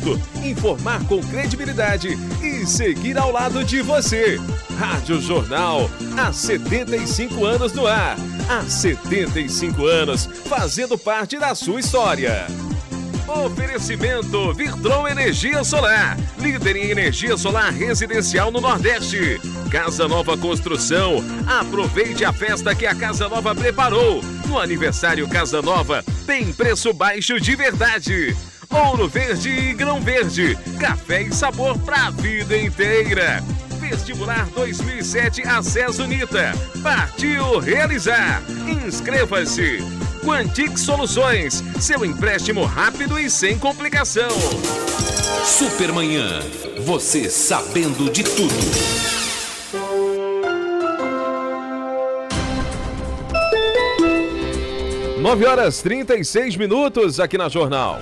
certo, informar com credibilidade e seguir ao lado de você. Rádio Jornal, há 75 anos no ar. Há 75 anos, fazendo parte da sua história. Oferecimento Virtron Energia Solar, líder em energia solar residencial no Nordeste. Casa Nova Construção, aproveite a festa que a Casa Nova preparou. No aniversário Casa Nova, tem preço baixo de verdade. Ouro Verde e Grão Verde, café e sabor pra vida inteira. Vestibular 2007 Acesso Unita, partiu realizar. Inscreva-se. Quantic Soluções, seu empréstimo rápido e sem complicação. Supermanhã, você sabendo de tudo. Nove horas 36 minutos aqui na Jornal.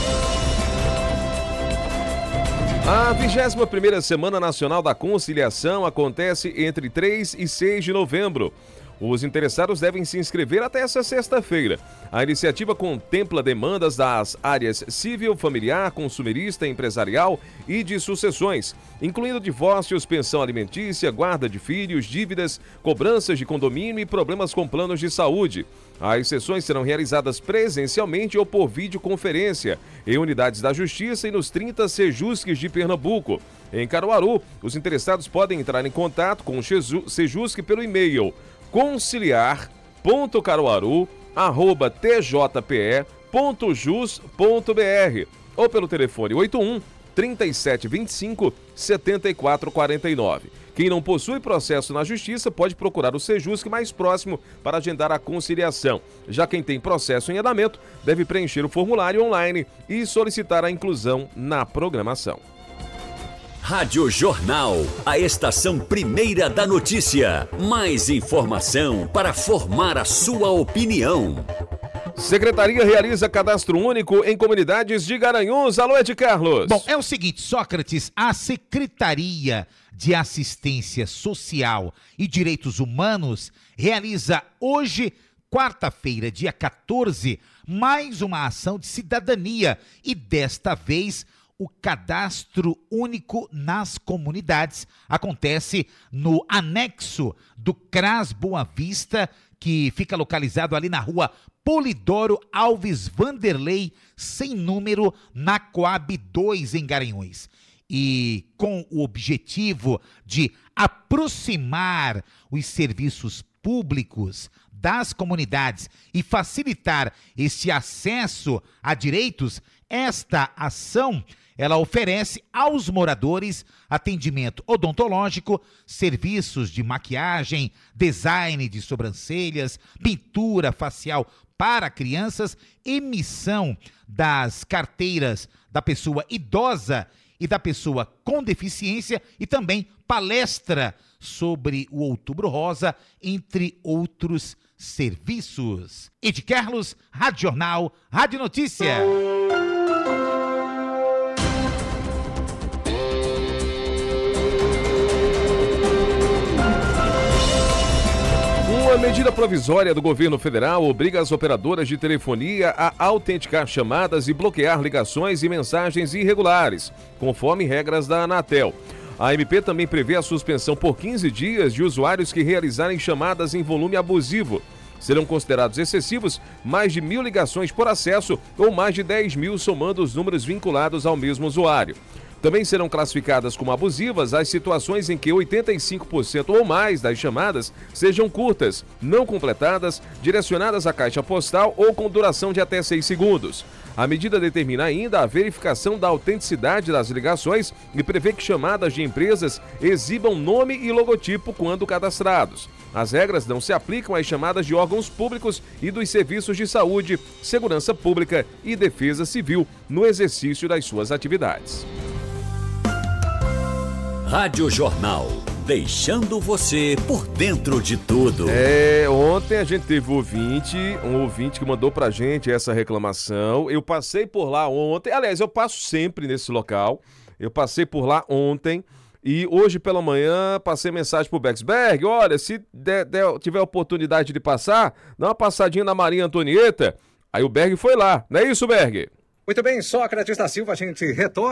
A 21ª Semana Nacional da Conciliação acontece entre 3 e 6 de novembro. Os interessados devem se inscrever até essa sexta-feira. A iniciativa contempla demandas das áreas civil, familiar, consumerista, empresarial e de sucessões, incluindo divórcios, pensão alimentícia, guarda de filhos, dívidas, cobranças de condomínio e problemas com planos de saúde. As sessões serão realizadas presencialmente ou por videoconferência em unidades da Justiça e nos 30 Sejusques de Pernambuco. Em Caruaru, os interessados podem entrar em contato com o Sejusque pelo e-mail conciliar.caruaru@tjpe.jus.br ou pelo telefone 81 3725 7449. Quem não possui processo na Justiça pode procurar o Sejusque mais próximo para agendar a conciliação. Já quem tem processo em andamento deve preencher o formulário online e solicitar a inclusão na programação. Rádio Jornal, a estação primeira da notícia. Mais informação para formar a sua opinião. Secretaria realiza cadastro único em comunidades de Garanhuns. Alô, Ed Carlos. Bom, é o seguinte, Sócrates, a Secretaria de Assistência Social e Direitos Humanos realiza hoje, quarta-feira, dia 14, mais uma ação de cidadania e desta vez o cadastro único nas comunidades acontece no anexo do CRAS Boa Vista, que fica localizado ali na rua Polidoro Alves Vanderlei, sem número, na Coab 2, em Garanhuns. E com o objetivo de aproximar os serviços públicos das comunidades e facilitar esse acesso a direitos, esta ação ela oferece aos moradores atendimento odontológico, serviços de maquiagem, design de sobrancelhas, pintura facial para crianças, emissão das carteiras da pessoa idosa e da pessoa com deficiência e também palestra sobre o Outubro Rosa, entre outros serviços. Ed Carlos, Rádio Jornal, Rádio Notícia. Uma medida provisória do governo federal obriga as operadoras de telefonia a autenticar chamadas e bloquear ligações e mensagens irregulares, conforme regras da Anatel. A MP também prevê a suspensão por 15 dias de usuários que realizarem chamadas em volume abusivo. Serão considerados excessivos mais de 1.000 ligações por acesso ou mais de 10.000 somando os números vinculados ao mesmo usuário. Também serão classificadas como abusivas as situações em que 85% ou mais das chamadas sejam curtas, não completadas, direcionadas à caixa postal ou com duração de até 6 segundos. A medida determina ainda a verificação da autenticidade das ligações e prevê que chamadas de empresas exibam nome e logotipo quando cadastrados. As regras não se aplicam às chamadas de órgãos públicos e dos serviços de saúde, segurança pública e defesa civil no exercício das suas atividades. Rádio Jornal, deixando você por dentro de tudo. Ontem a gente teve um ouvinte que mandou pra gente essa reclamação. Eu passei por lá ontem, aliás, eu passo sempre nesse local. Eu passei por lá ontem e hoje pela manhã passei mensagem pro Bexberg. Olha, se tiver oportunidade de passar, dá uma passadinha na Maria Antonieta. Aí o Berg foi lá, não é isso, Berg? Muito bem, Sócrates da Silva, a gente retorna.